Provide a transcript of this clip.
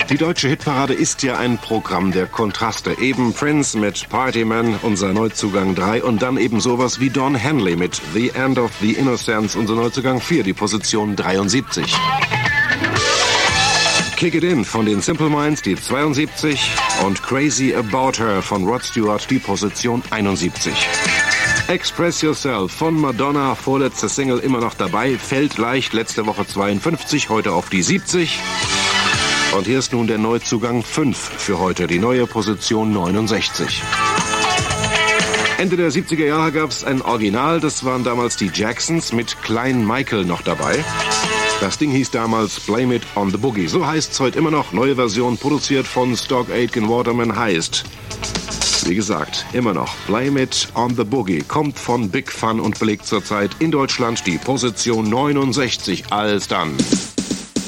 Die deutsche Hitparade ist ja ein Programm der Kontraste. Eben Prince mit Partyman, unser Neuzugang 3, und dann eben sowas wie Don Henley mit The End of the Innocents, unser Neuzugang 4, die Position 73. Kick It In von den Simple Minds, die 72, und Crazy About Her von Rod Stewart, die Position 71. Express Yourself von Madonna, vorletzte Single, immer noch dabei, fällt leicht, letzte Woche 52, heute auf die 70. Und hier ist nun der Neuzugang 5 für heute, die neue Position 69. Ende der 70er Jahre gab es ein Original, das waren damals die Jacksons mit Klein Michael noch dabei. Das Ding hieß damals Blame It on the Boogie. So heißt's heute immer noch. Neue Version, produziert von Stock Aitken Waterman, heißt, wie gesagt, immer noch Blame It on the Boogie. Kommt von Big Fun und belegt zurzeit in Deutschland die Position 69. Alsdann.